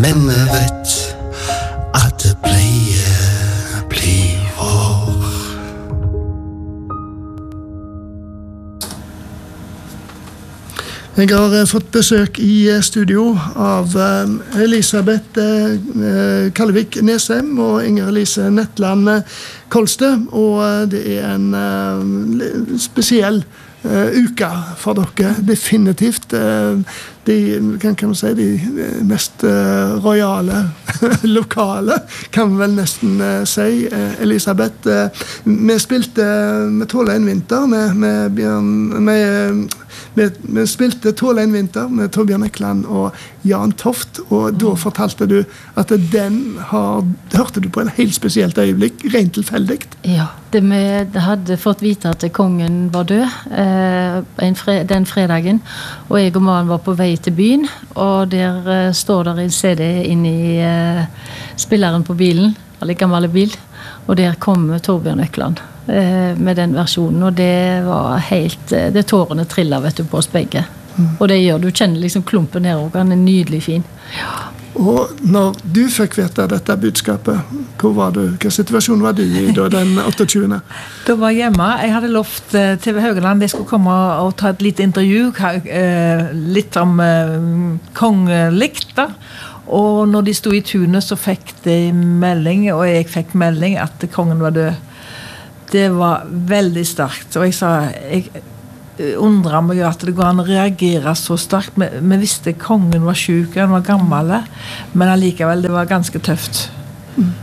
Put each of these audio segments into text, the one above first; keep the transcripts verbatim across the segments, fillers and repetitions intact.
Men vi vet at det blir, blir vår. Jeg har eh, fått besøk i eh, studio av eh, Elisabeth eh, Kallevik Nesheim og Inger Elise Netland eh, Kolstø, og eh, det er en eh, spesiell Uh, uka for dere, definitivt. Uh, de, kan, kan man si, de mest uh, royale, lokale, kan man vel nesten uh, si. Uh, Elisabeth, uh, vi spilte uh, med Tåle en vinter, med, med Bjørn, med, med, vi spilte Tåle en vinter med Torbjørn Ekland og Jan Toft, og mm. da fortalte du at den har, hørte du på en helt spesielt øyeblikk, rent tilfeldig. Ja, det med, hadde fått vite at kongen var død eh, en fre, den fredagen, og jeg og mannen var på vei til byen, og der eh, står der en C D inn i eh, spilleren på bilen, eller gammel bil, og der kom Torbjørn Ekland eh, med den versjonen, og det var helt, eh, det tårene trillet, vet du, på oss begge. Mm. Og det gjør, du kjenner liksom klumpen her, og han er nydelig fin. Ja. Og når du fikk vite dette budskapet, hvor var du? Hvilken situasjon var du i da, den otteogtyvende? Da var jeg hjemme. Jeg hadde lovt uh, T V Haugaland, jeg skulle komme og ta et lite intervju, uh, litt om uh, kongelikt da. Og når de stod i tunet, så fikk de melding, og jeg fikk melding at kongen var død. Det var veldig sterkt, og jeg sa, jeg undrer meg at det går an å reagere så sterkt. Vi visste kongen var syk, han var gammel, men allikevel, det var ganske tøft. Mm.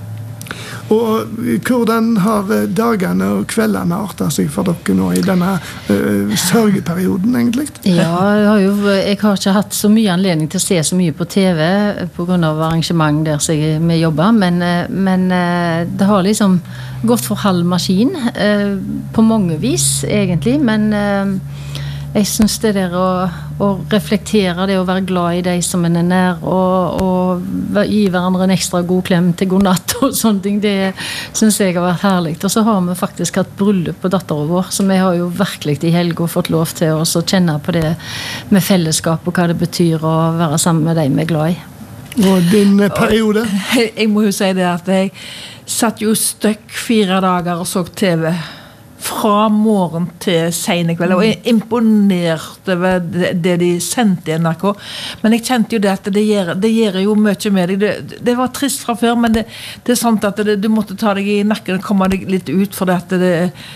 Og hvordan har dagene og kveldene artet seg for dere nå i denne uh, sørgeperioden, egentlig? Ja, jeg har jo jeg har ikke hatt så mye anledning til å se så mye på T V på grunn av arrangement der vi jobber, men, men det har liksom gått for halv maskin uh, på mange vis, egentlig, men uh, jeg synes det der å, å reflektere, det å være glad i de som en er nær, og, og gi hverandre en ekstra god klem til god natt og sånne ting, det synes jeg har vært herlig. Og så har vi faktisk hatt bryllup på datteren vår, så vi har jo virkelig i helg fått lov til oss å kjenne på det med fellesskap og hva det betyr å være sammen med de vi er glad i. Og din periode? Jeg, jeg må jo si det at jeg satt jo støkk fire dager og så T V fra morgen til sene kveld, og jeg imponerte ved det, det de sendte i N R K, men jeg kjente jo det at det gjør, det gjør jo mye med deg. Det, det var trist fra før, men det, det er sånn at det, du måtte ta deg i nakken og komme deg litt ut, for det at det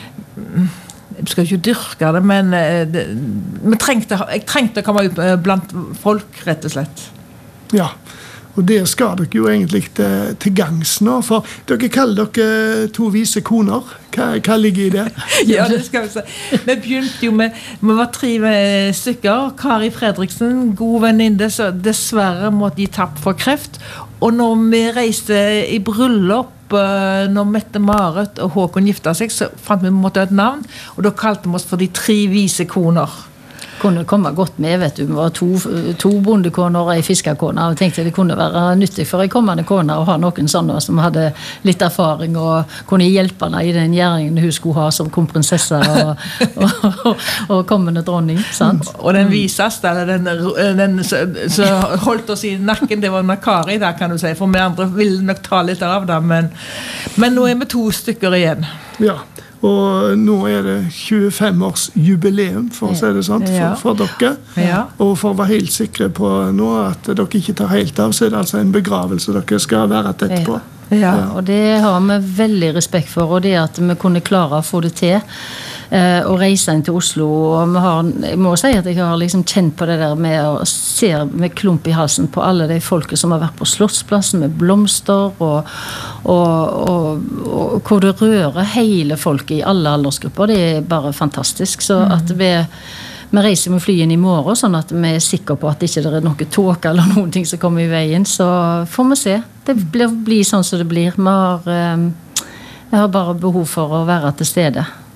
jeg skal ikke dyrke det, men det, men trengte, jeg trengte å komme ut blant folk, rett og slett. Ja, og det skal dere jo egentlig til, til gangs nå, for dere kaller dere to vise koner. Hva, hva ligger i det? Ja, det skal vi si. Vi begynte jo med, vi var tre stykker, Kari Fredriksen, god venninne, så dessverre måtte de tappe for kreft, og når vi reiste i bryllup, når Mette Marit og Håkon gifta seg, så fant vi måtte ha et navn, og da kalte vi oss for de tre vise koner. Kunne komme godt med, vet du, vi var to, to bondekoner og en fiskerkone, og tenkte det kunne være nyttig for en kommende kone å ha noen sånne som hadde litt erfaring og kunne hjelpe henne i den gjeringen hun skulle ha som kronprinsesse og, og, og, og kommende dronning, sant? Og den viseste, eller den, den så holdt oss i nakken, det var Kari der, kan du si, for vi andre ville nok ta litt av det, men, men nå er vi to stykker igjen. Ja, og nå er det tjuefem års jubileum, for å si det sånn, for, for dere. Ja. Og for å være helt sikre på nå at dere ikke tar helt av, så er det altså en begravelse dere skal være tett på. Ja, ja. Og det har vi veldig respekt for, og det at vi kunne klare å få det til, eh, og reise inn til Oslo, og vi har, jeg må si at jeg har liksom kjent på det der med å se med klump i halsen på alle de folket som har vært på Slottsplassen med blomster, og, og, og, og hvor det rører hele folket i alle aldersgrupper, det er bare fantastisk. Så mm. at vi Vi reiser med flyen i morgen, sånn at vi er sikre på at det ikke er noe tåke eller noen ting som kommer i veien, så får vi se. Det blir, blir sånn som det blir. Vi har, jeg har bare behov for å være til stede.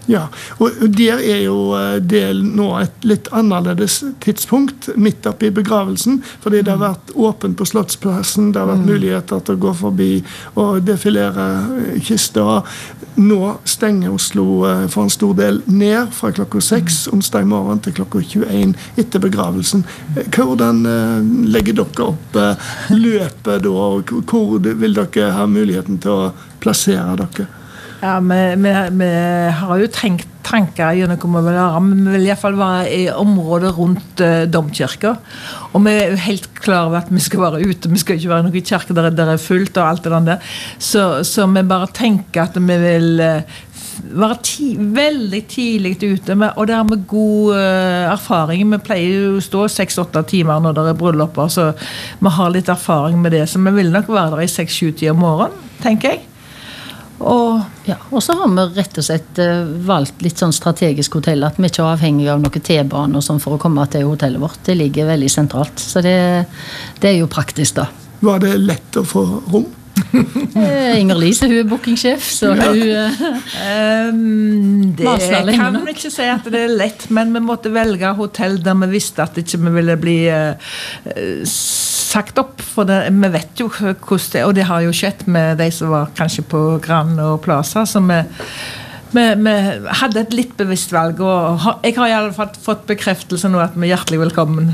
Ja, og der er jo det nå et litt annerledes tidspunkt midt oppe i begravelsen, fordi det har vært åpent på Slottsplassen, det har vært muligheter til å gå forbi og defilere kister. Nå stenger Oslo for en stor del ned fra klokka seks onsdag morgen til klokka tjueen etter begravelsen. Hvordan legger dere opp løpet da, og hvor vil dere ha muligheten til å plassere dere? Ja, vi, vi, vi har jo tenkt tanker gjennom hvor vi vil være, men vi vil i hvert fall være i området rundt uh, domkirka. Og vi er jo helt klare over at vi skal være ute, vi skal ikke være noen kirke der, der er fullt og alt det der. Så, så vi bare tenker at vi vil uh, være ti, veldig tidlig ute, med, og det er med god uh, erfaring. Vi pleier jo å stå seks-åtte timer når det er brylluper, så vi har litt erfaring med det, så vi vil nok være der i seks-sju om morgenen, tenker jeg. Og, ja, og så har vi rett og slett uh, valgt litt sånn strategisk hotell, at vi ikke er avhengig av noen T-bane og sånn for å komme til hotellet vårt. Det ligger veldig sentralt, så det, det er jo praktisk da. Var det lett å få rom? Inger Lise, hun er bookingsjef, så hun uh, um, det kan vi ikke si at det er lett, men vi måtte velge hotell der vi visste at ikke vi ville bli uh, sagt opp, for det, vi vet jo hvordan det, og det har jo skjedd med de som var kanskje på Grand og Plaza, så vi, vi, vi hadde et litt bevisst valg, og jeg har i alle fall fått bekreftelse nå at vi er hjertelig velkommen.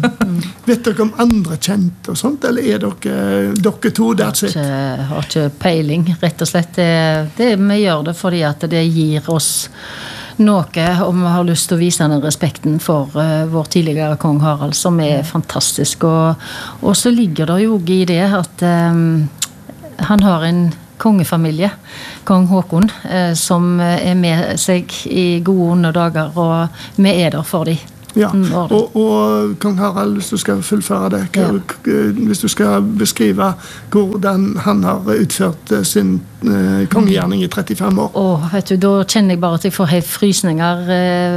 Vet dere om andre kjent og sånt, eller er dere, dere to der sitt? Jeg har ikke peiling, rett og slett. Det, det, vi gjør det fordi at det gir oss noe, om vi har lyst til å vise den respekten for uh, vår tidligere kong Harald, som er fantastisk. Og, og så ligger det jo i det at um, han har en kongefamilie, kong Håkon, uh, som er med seg i gode onde dager, og vi er der for dem. Ja, og, og kong Harald, hvis du skal fullføre det, ja. Hvis du skal beskrive hvordan han har utført sin eh, kongegjerning i trettifem år. Åh, vet du, da kjenner jeg bare at jeg får helt frysninger eh,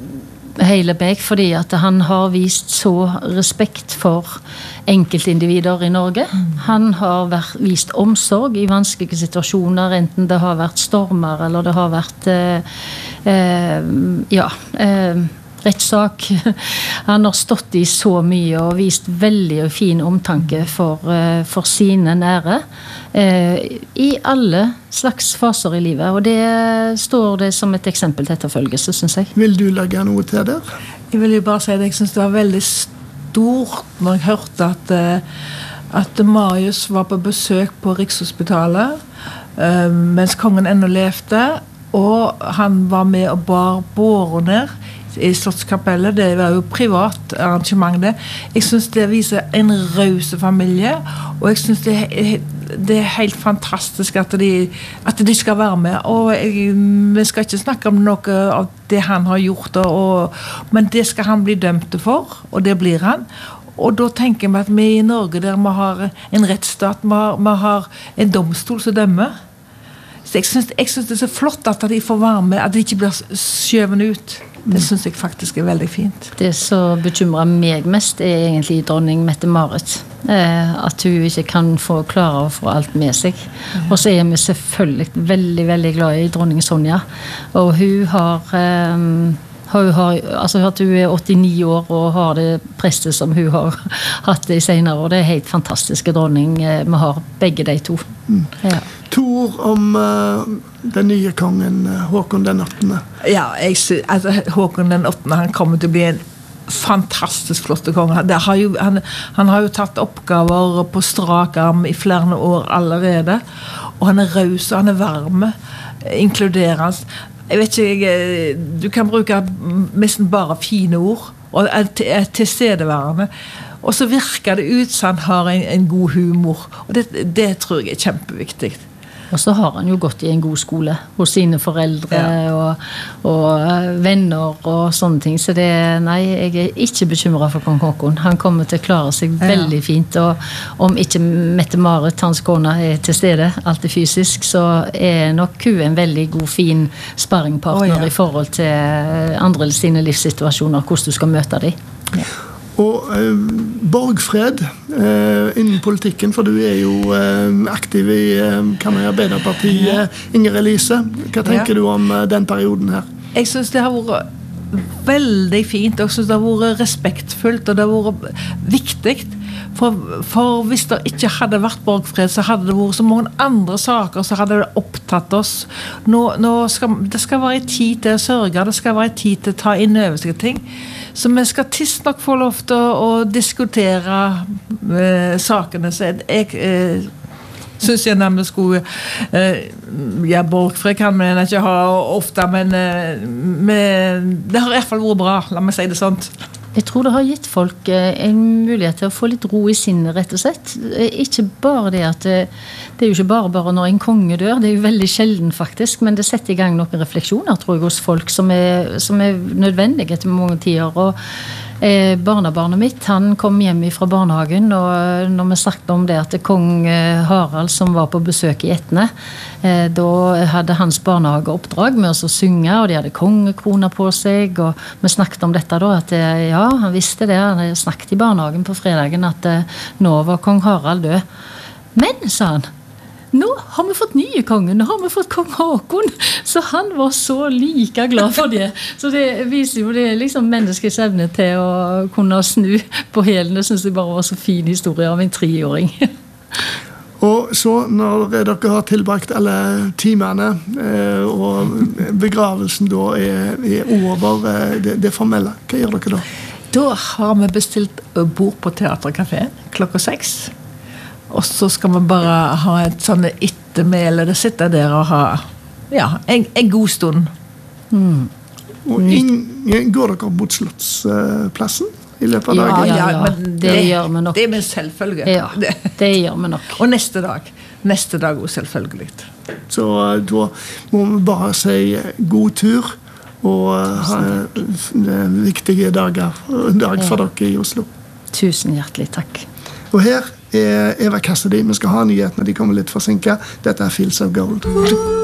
hele meg, fordi at han har vist så respekt for enkeltindivider i Norge. Han har vært, vist omsorg i vanskelige situasjoner, enten det har vært stormer, eller det har vært eh, eh, ja, eh, rettssak. Han har stått i så mye og vist veldig fin omtanke for, for sine nære eh, i alle slags faser i livet, og det står det som et eksempel til etterfølgelse, synes jeg. Vil du legge noe til der? Jeg vil jo bare si at jeg synes det var veldig stort når jeg hørte at, at Marius var på besøk på Rikshospitalet eh, mens kongen ennå levde, og han var med og bar båret ned i Slottskapellet. Det var jo privat arrangement det. Jeg synes det viser en rause familie, og jeg synes det, det er helt fantastisk at de, at de skal være med, og jeg, vi skal ikke snakke om noe av det han har gjort, og, men det skal han bli dømt for, og det blir han. Og da tenker vi at vi i Norge, der vi har en rettsstat, vi har, vi har en domstol som dømmer. Så jeg synes, jeg synes det er så flott at de får være med, at de ikke blir skjøvende ut. Det synes jeg faktisk er veldig fint. Det som bekymrer meg mest er egentlig dronning Mette-Marit. Eh, at hun ikke kan få klare å få alt med seg. Og så er vi selvfølgelig veldig, veldig glad i dronning Sonja. Og hun har... Eh, Hun, har, altså, at hun er åttini år og har det prestet som hun har hatt det i senere år. Det er helt fantastiske dronning vi har, begge de to. Mm. Ja. To ord om uh, den nye kongen Håkon den åttende. Ja, jeg synes, altså, Håkon den åttende, han kommer til å bli en fantastisk flotte konge. Har jo, han, han har jo tatt oppgaver på strak arm i flere år allerede, og han er raus, og han er varme, inkluderende. Jeg vet ikke, jeg, du kan bruke nesten bare fine ord, og er tilstedeværende. Og så virker det ut som han har en, en god humor, og det, det tror jeg er kjempeviktig. Og så har han jo gått i en god skole hos sine foreldre ja. og, og venner og sånne ting. Så det, nei, jeg er ikke bekymret for kong Håkon. Han kommer til å klare seg ja. veldig fint. Og om ikke Mette-Marit, hans kone, er til stede, alltid fysisk, så er nok hun en veldig god, fin sparringpartner oh, ja. i forhold til andre sine livssituasjoner, hvordan du skal møte dem. Ja. Og eh, borgfred eh, innen politikken, for du er jo eh, aktiv i eh, kan man Arbeiderpartiet, ja. Inger Elise. Hva tenker ja. du om eh, den perioden her? Jeg synes det har vært veldig fint, og jeg synes det har vært respektfullt, og det har vært viktig. For, for hvis det ikke hadde vært borgfred, så hadde det vært så mange andre saker som hadde det opptatt oss. Nå, nå skal, det skal være tid til å sørge, det skal være tid til å ta inn over seg ting. Så vi skal tidsnok få lov til å, å diskutere eh, sakene. Så jeg eh, synes jeg nemlig skulle eh, ja, borgfred kan vi ikke ha ofte, men eh, med, det har i hvert fall vært bra, la meg si det sånt. Jeg tror det har gitt folk en mulighet til å få litt ro i sinnet, rett og slett. Ikke bare det at det, det er jo ikke bare bare når en konge dør, det er jo veldig sjelden faktisk, men det setter i gang noen refleksjoner, tror jeg, hos folk som er, som er nødvendige etter mange tider. Og eh, barnebarnet mitt, han kom hjem fra barnehagen, og når vi snakket om det at kong Harald som var på besøk i Etne, eh, da hadde hans barnehageoppdrag med oss å synge, og de hadde kongekrona på seg, og vi snakket om dette da, at ja, han visste det, han hadde snakket i barnehagen på fredagen at eh, nå var kong Harald død. Men, sa han, nå har vi fått nye kongen, nå har vi fått kong Håkon, så han var så like glad for det. Så det viser jo det liksom menneskets evne til å kunne snu på helen. Det synes jeg bare var så fin historie av en treåring. Og så når dere har tilbrakt alle timene, eh, og begravelsen da er, er over eh, det, det formelle, hva gjør dere da? Da har vi bestilt bord på Teatercafé klokka seks. Og så skal vi bare ha et sånne ettermæle, det sitter der og ha ja, en, en god stund. Mm. Og inn, går dere mot Slottsplassen i løpet av dagen? Ja, ja, ja. Men det, det gjør vi nok. Det er med selvfølge. Ja, det gjør vi nok. Og neste dag. Neste dag også selvfølgelig. Så da må vi bare si god tur og ha en viktige dager, dag for dere i Oslo. Tusen hjertelig takk. Og her er Eva Cassidy. Vi skal ha nyhetene, de kommer litt forsinket. Dette er Fields of Gold.